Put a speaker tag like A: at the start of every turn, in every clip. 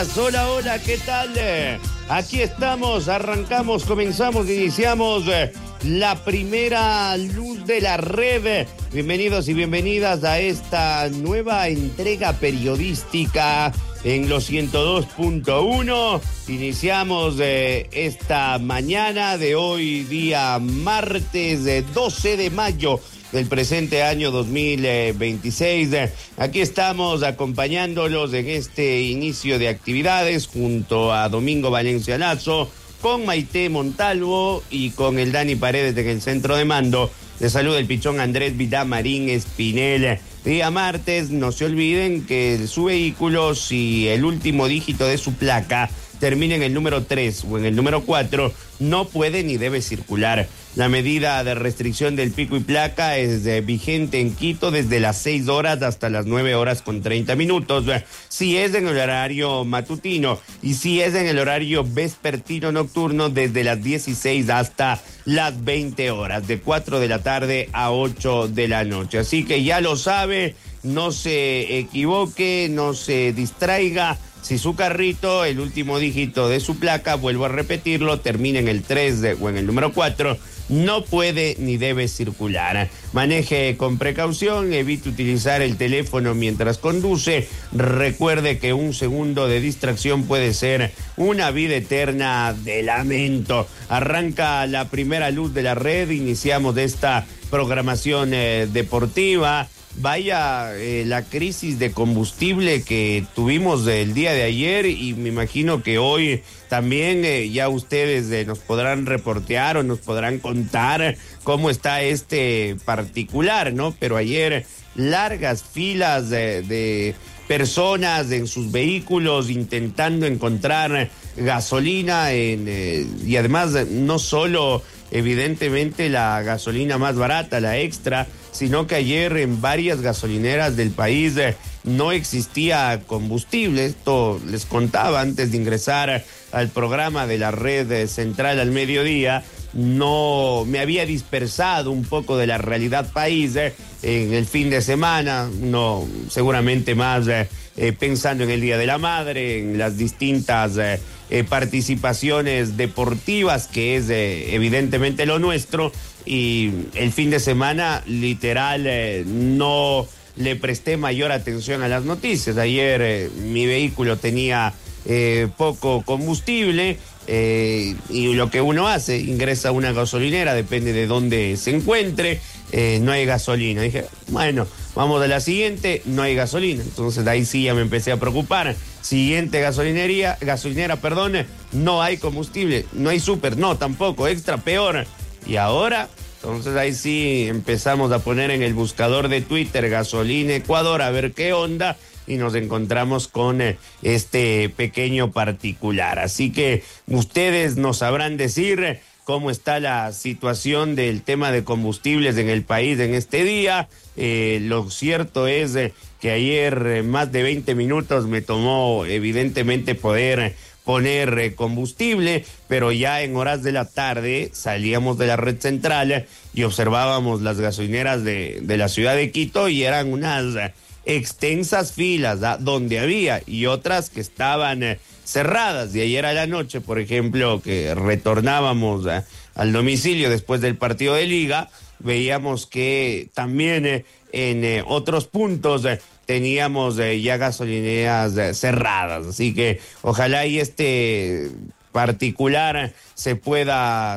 A: buenas. Hola, hola, ¿qué tal? Aquí estamos, arrancamos, comenzamos, iniciamos la primera luz de la red. Bienvenidos y bienvenidas a esta nueva entrega periodística en los 102.1. Iniciamos esta mañana de hoy, día martes 12 de mayo del presente año 2026. Aquí estamos acompañándolos en este inicio de actividades junto a Domingo Valencia Lazo, con Maite Montalvo y con el Dani Paredes en el centro de mando. Les saluda el pichón Andrés Vidamarín Espinel. Día martes, no se olviden que su vehículo, si el último dígito de su placa termina en el número 3 o en el número 4, no puede ni debe circular. La medida de restricción del pico y placa es vigente en Quito desde las 6 horas hasta las 9 horas con 30 minutos. Si es en el horario matutino y si es en el horario vespertino nocturno, desde las 16 hasta las 20 horas, de 4 de la tarde a 8 de la noche. Así que ya lo sabe, no se equivoque, no se distraiga. Si su carrito, el último dígito de su placa, vuelvo a repetirlo, termina en el 3 o en el número 4, no puede ni debe circular. Maneje con precaución, evite utilizar el teléfono mientras conduce. Recuerde que un segundo de distracción puede ser una vida eterna de lamento. Arranca la primera luz de la red, iniciamos esta programación deportiva. Vaya la crisis de combustible que tuvimos el día de ayer, y me imagino que hoy también ya ustedes nos podrán reportear o nos podrán contar cómo está este particular, ¿no? Pero ayer largas filas de personas en sus vehículos intentando encontrar gasolina y además no solo evidentemente la gasolina más barata, la extra, sino que ayer en varias gasolineras del país no existía combustible. Esto les contaba antes de ingresar al programa de la red central al mediodía. No me había dispersado un poco de la realidad país en el fin de semana, no seguramente más pensando en el Día de la Madre, en las distintas participaciones deportivas, que es evidentemente lo nuestro, y el fin de semana literal no le presté mayor atención a las noticias. Ayer mi vehículo tenía poco combustible, y lo que uno hace, ingresa a una gasolinera, depende de dónde se encuentre, no hay gasolina. Dije, bueno, vamos a la siguiente, no hay gasolina. Entonces ahí sí ya me empecé a preocupar. Siguiente gasolinera, no hay combustible, no hay súper, no, tampoco, extra, peor. Y ahora, entonces ahí sí empezamos a poner en el buscador de Twitter Gasolina Ecuador a ver qué onda, y nos encontramos con este pequeño particular. Así que ustedes nos sabrán decir cómo está la situación del tema de combustibles en el país en este día. Lo cierto es que ayer más de 20 minutos me tomó evidentemente poder poner combustible, pero ya en horas de la tarde salíamos de la red central y observábamos las gasolineras de la ciudad de Quito, y eran unas extensas filas donde había, y otras que estaban cerradas. De ayer a la noche, por ejemplo, que retornábamos al domicilio después del partido de liga, veíamos que también en otros puntos teníamos ya gasolineras cerradas. Así que ojalá y este particular se pueda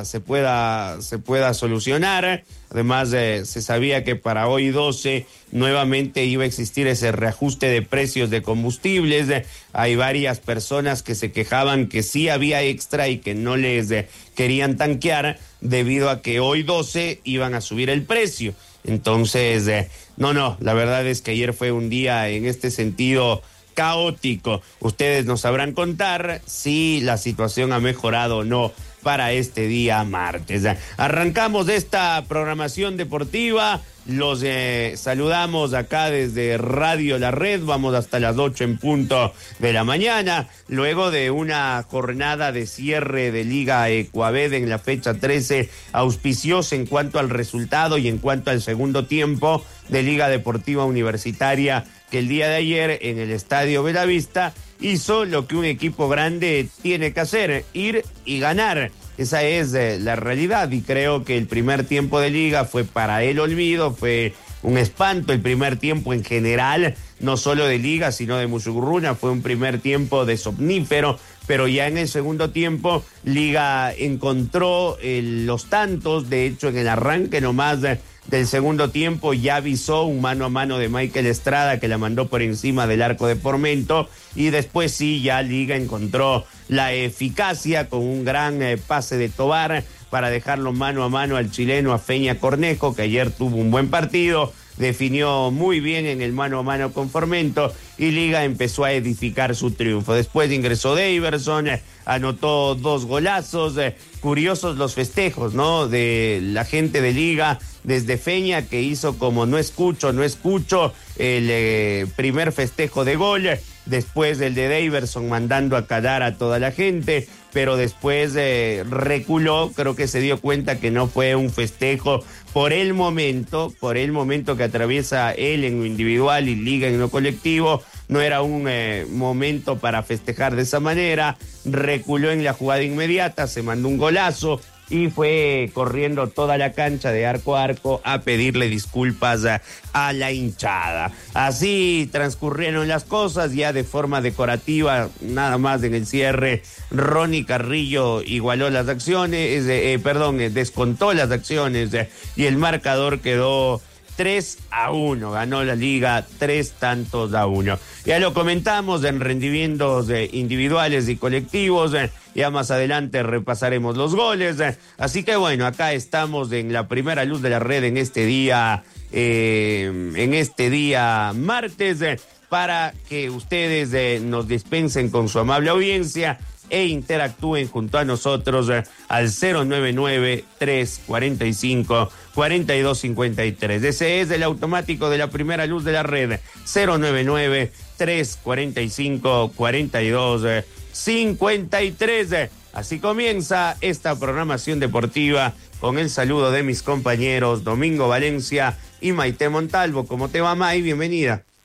A: solucionar. Además, se sabía que para hoy 12 nuevamente iba a existir ese reajuste de precios de combustibles. Hay varias personas que se quejaban que sí había extra y que no les querían tanquear debido a que hoy 12 iban a subir el precio. Entonces, la verdad es que ayer fue un día en este sentido caótico. Ustedes nos sabrán contar si la situación ha mejorado o no para este día martes. Arrancamos esta programación deportiva. Los saludamos acá desde Radio La Red. Vamos hasta las 8 en punto de la mañana. Luego de una jornada de cierre de Liga Ecuaved en la fecha 13, auspiciosa en cuanto al resultado y en cuanto al segundo tiempo de Liga Deportiva Universitaria, que el día de ayer en el Estadio Bellavista hizo lo que un equipo grande tiene que hacer, ir y ganar. Esa es la realidad, y creo que el primer tiempo de Liga fue para el olvido, fue un espanto el primer tiempo en general, no solo de Liga, sino de Musugruna. Fue un primer tiempo de somnífero, pero ya en el segundo tiempo Liga encontró los tantos. De hecho, en el arranque nomás del segundo tiempo ya avisó un mano a mano de Michael Estrada que la mandó por encima del arco de Formento, y después sí, ya Liga encontró la eficacia con un gran pase de Tobar para dejarlo mano a mano al chileno, a Feña Cornejo, que ayer tuvo un buen partido, definió muy bien en el mano a mano con Formento, y Liga empezó a edificar su triunfo. Después ingresó Daverson, anotó 2 golazos. Curiosos los festejos, ¿no?, de la gente de Liga, desde Feña, que hizo como no escucho, el primer festejo de gol, después el de Daverson mandando a calar a toda la gente, pero después reculó. Creo que se dio cuenta que no fue un festejo por el momento que atraviesa él en lo individual y Liga en lo colectivo. No era un momento para festejar de esa manera. Reculó en la jugada inmediata, se mandó un golazo y fue corriendo toda la cancha de arco a arco a pedirle disculpas a la hinchada. Así transcurrieron las cosas, ya de forma decorativa, nada más en el cierre. Ronnie Carrillo igualó las acciones, descontó las acciones, y el marcador quedó 3-1, ganó la Liga 3-1. Ya lo comentamos en rendimientos individuales y colectivos, ya más adelante repasaremos los goles, así que bueno, acá estamos en la primera luz de la red en este día martes, para que ustedes nos dispensen con su amable audiencia e interactúen junto a nosotros al 099-345-4253. Ese es el automático de la primera luz de la red, 099-345-4253. Así comienza esta programación deportiva, con el saludo de mis compañeros Domingo Valencia y Maite Montalvo. ¿Cómo te va, May? Bienvenida.